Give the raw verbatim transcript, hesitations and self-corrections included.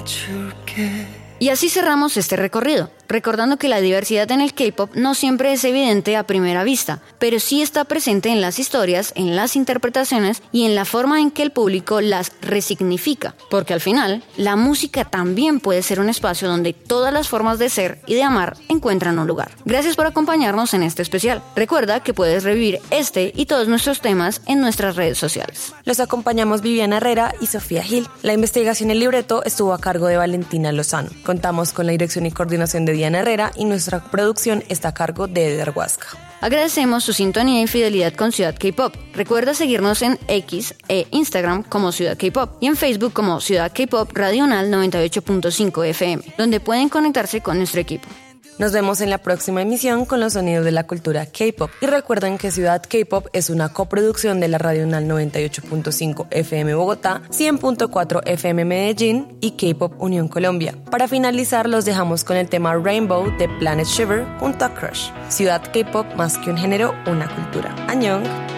Y así cerramos este recorrido, recordando que la diversidad en el K-pop no siempre es evidente a primera vista, pero sí está presente en las historias, en las interpretaciones y en la forma en que el público las resignifica, porque al final, la música también puede ser un espacio donde todas las formas de ser y de amar encuentran un lugar. Gracias por acompañarnos en este especial. Recuerda que puedes revivir este y todos nuestros temas en nuestras redes sociales. Los acompañamos Viviana Herrera y Sofía Gil. La investigación y el libreto estuvo a cargo de Valentina Lozano. Contamos con la dirección y coordinación de Diana Herrera y nuestra producción está a cargo de Eder Huasca. Agradecemos su sintonía y fidelidad con Ciudad K-Pop. Recuerda seguirnos en X e Instagram como Ciudad K-Pop y en Facebook como Ciudad K-Pop Radional noventa y ocho punto cinco F M, donde pueden conectarse con nuestro equipo. Nos vemos en la próxima emisión con los sonidos de la cultura K-pop. Y recuerden que Ciudad K-pop es una coproducción de la Radional noventa y ocho punto cinco F M Bogotá, cien punto cuatro F M Medellín y K-Pop Unión Colombia. Para finalizar, los dejamos con el tema Rainbow de Planet Shiver junto a Crush. Ciudad K-pop, más que un género, una cultura. ¡Annyeong!